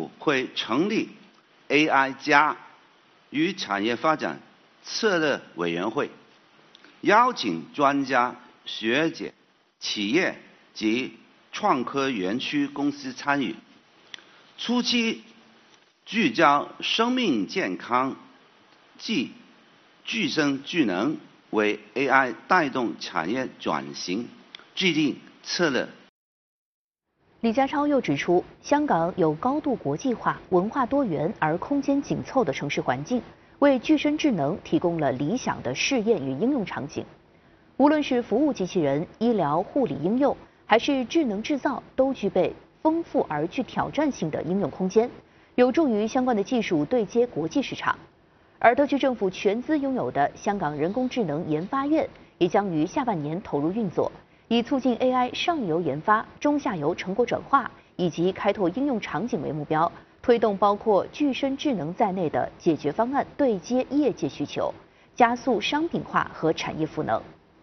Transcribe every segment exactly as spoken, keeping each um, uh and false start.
府会成立 A I 加与产业发展策略委员会，邀请专家学者、企业及创科园区公司参与，初期聚焦生命健康及具身智能为 A I 带动产业转型，制定策略。 李家超又指出，香港有高度国际化、文化多元而空间紧凑的城市环境，为具身智能提供了理想的试验与应用场景。无论是服务机器人、医疗护理应用，还是智能制造，都具备丰富而具挑战性的应用空间，有助于相关的技术对接国际市场。而特区政府全资拥有的香港人工智能研发院也将于下半年投入运作，以促进 A I 上游研发、中下游成果转化以及开拓应用场景为目标，推动包括具身智能在内的解决方案对接业界需求，加速商品化和产业赋能。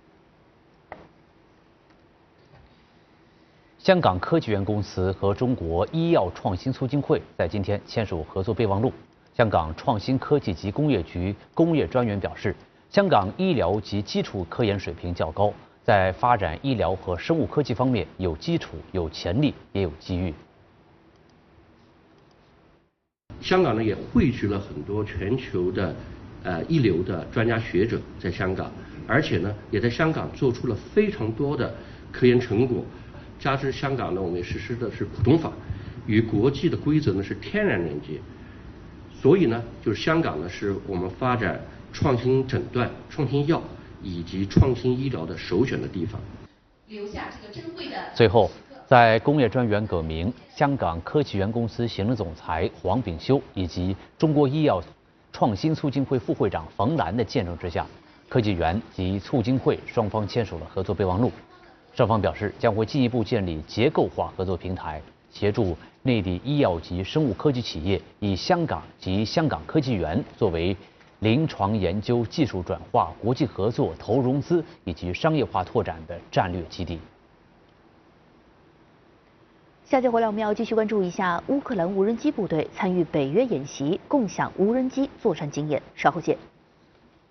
香港科技园公司和中国医药创新促进会在今天签署合作备忘录。香港创新科技及工业局工业专员表示，香港医疗及基础科研水平较高，在发展医疗和生物科技方面有基础、有潜力，也有机遇。 香港呢也汇聚了很多全球的呃一流的专家学者在香港，而且呢也在香港做出了非常多的科研成果。加之香港呢，我们也实施的是普通法，与国际的规则呢是天然连接。所以呢，就是香港呢，是我们发展创新诊断、创新药以及创新医疗的首选的地方。 留下这个珍贵的。 最后，在工业专员葛明、香港科技园公司行政总裁黄炳修以及中国医药创新促进会副会长冯兰的见证之下，科技园及促进会双方签署了合作备忘录。双方表示，将会进一步建立结构化合作平台，协助内地医药及生物科技企业以香港及香港科技园作为临床研究、技术转化、国际合作、投融资以及商业化拓展的战略基地。 下节回来，我们要继续关注一下乌克兰无人机部队参与北约演习，共享无人机作战经验。稍后见。